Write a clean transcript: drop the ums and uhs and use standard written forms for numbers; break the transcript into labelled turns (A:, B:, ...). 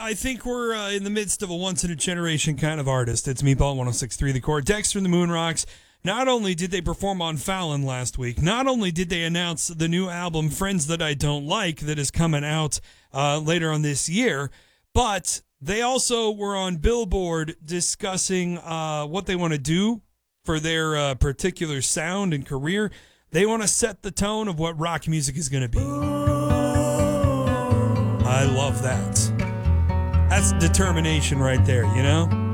A: I think we're in the midst of a once-in-a-generation kind of artist. It's Meatball 106.3 The Core. Dexter and the Moon Rocks. Not only did they perform on Fallon last week, not only did they announce the new album, Friends That I Don't Like, that is coming out later on this year, but they also were on Billboard discussing what they want to do for their particular sound and career. They want to set the tone of what rock music is going to be. I love that. That's determination right there, you know?